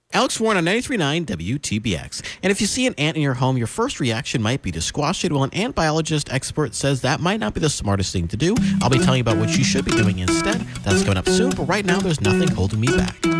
Alex Warren on 93.9 WTBX. And if you see an ant in your home, your first reaction might be to squash it. Well, an ant biologist expert says that might not be the smartest thing to do. I'll be telling you about what you should be doing instead. That's coming up soon, but right now there's nothing holding me back.